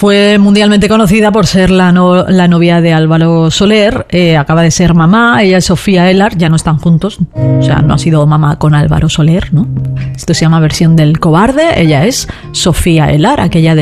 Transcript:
Fue mundialmente conocida por ser la novia de Álvaro Soler. Acaba de ser mamá. Ella es Sofía Ellar. Ya no están juntos. O sea, no ha sido mamá con Álvaro Soler, ¿no? Esto se llama Versión del Cobarde. Ella es Sofía Ellar, aquella de